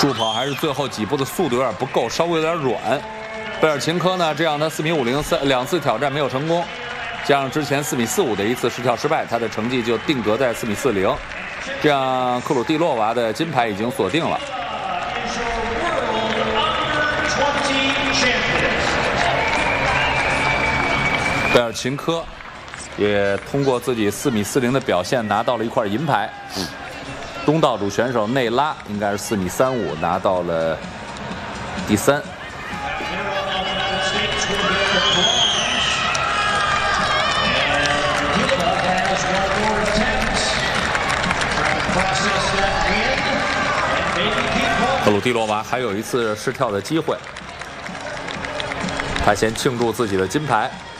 助跑还是最后几步的速度有点不够，稍微有点软。贝尔琴科呢，这样他4米50两次挑战没有成功，加上之前4米45的一次试跳失败，他的成绩就定格在4米40。这样克鲁蒂洛娃的金牌已经锁定了。贝尔琴科也通过自己4米40的表现拿到了一块银牌。东道主选手内拉应该是4米35，拿到了第3。克鲁蒂洛娃还有一次试跳的机会，他先庆祝自己的金牌。